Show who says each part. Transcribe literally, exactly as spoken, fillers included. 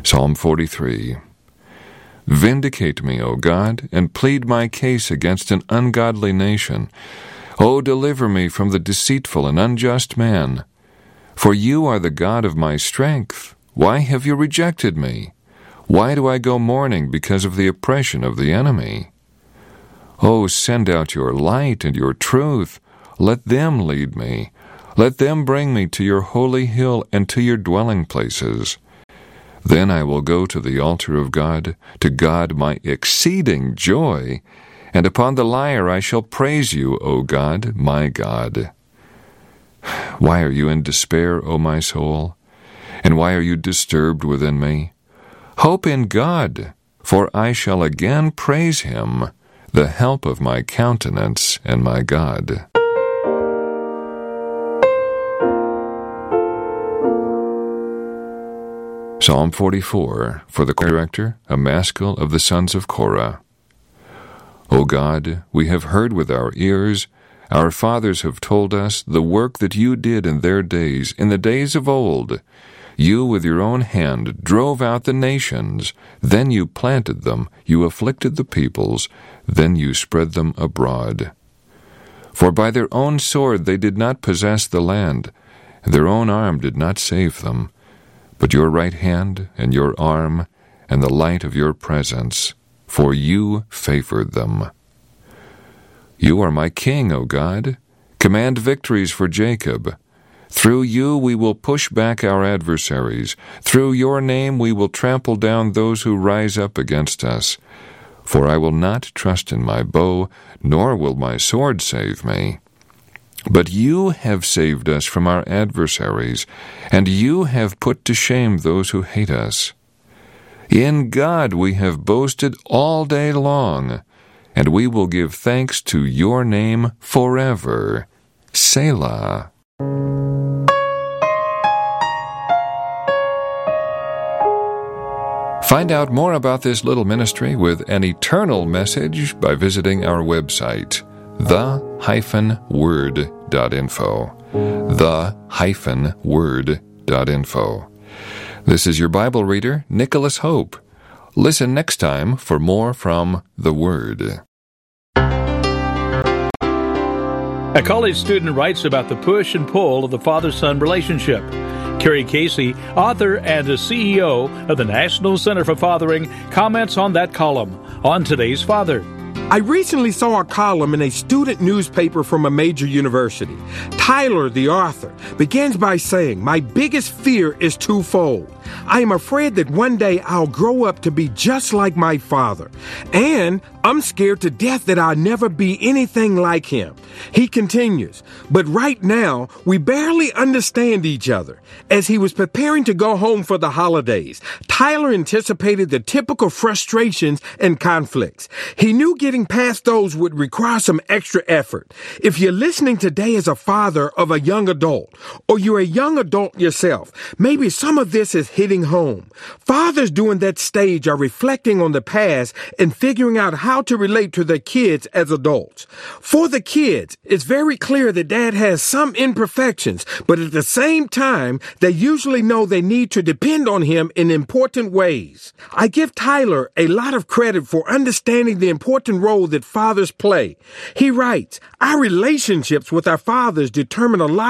Speaker 1: Psalm forty-three. Vindicate me, O God, and plead my case against an ungodly nation. O deliver me from the deceitful and unjust man. For you are the God of my strength. Why have you rejected me? Why do I go mourning because of the oppression of the enemy? O send out your light and your truth. Let them lead me. Let them bring me to your holy hill and to your dwelling places. Then I will go to the altar of God, to God my exceeding joy, and upon the lyre I shall praise you, O God, my God. Why are you in despair, O my soul? And why are you disturbed within me? Hope in God, for I shall again praise him, the help of my countenance and my God. Psalm forty-four, for the director, a maskil of the sons of Korah. O God, we have heard with our ears, our fathers have told us the work that you did in their days, in the days of old. You with your own hand drove out the nations, then you planted them, you afflicted the peoples, then you spread them abroad. For by their own sword they did not possess the land, their own arm did not save them. But your right hand and your arm and the light of your presence, for you favored them. You are my king, O God. Command victories for Jacob. Through you we will push back our adversaries. Through your name we will trample down those who rise up against us. For I will not trust in my bow, nor will my sword save me. But you have saved us from our adversaries, and you have put to shame those who hate us. In God we have boasted all day long, and we will give thanks to your name forever. Selah. Find out more about this little ministry with an eternal message by visiting our website, the hyphen word dot info. The hyphen word dot info. This is your Bible reader, Nicholas Hope. Listen next time for more from the Word.
Speaker 2: A college student writes about the push and pull of the father-son relationship. Carrie Casey, author and a C E O of the National Center for Fathering, comments on that column on Today's Father.
Speaker 3: I recently saw a column in a student newspaper from a major university. Tyler, the author, begins by saying, "My biggest fear is twofold. I am afraid that one day I'll grow up to be just like my father. And I'm scared to death that I'll never be anything like him." He continues, "But right now, we barely understand each other." As he was preparing to go home for the holidays, Tyler anticipated the typical frustrations and conflicts. He knew getting past those would require some extra effort. If you're listening today as a father of a young adult, or you're a young adult yourself, maybe some of this is hitting home. Fathers during that stage are reflecting on the past and figuring out how to relate to their kids as adults. For the kids, it's very clear that dad has some imperfections, but at the same time, they usually know they need to depend on him in important ways. I give Tyler a lot of credit for understanding the important role that fathers play. He writes, "Our relationships with our fathers determine a lot